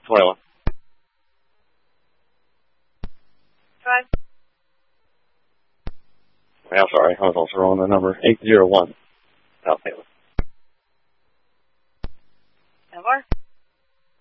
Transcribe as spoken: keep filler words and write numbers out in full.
twenty-one. Five. I'm sorry, I was also wrong on the number. eight zero one. South Taylor.